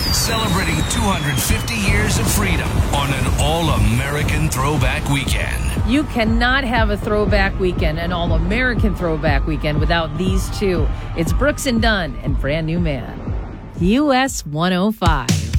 celebrating 250 years of freedom on an all-American throwback weekend. You cannot have a throwback weekend, an all-American throwback weekend, without these two. It's Brooks and Dunn and Brand New Man. US 105.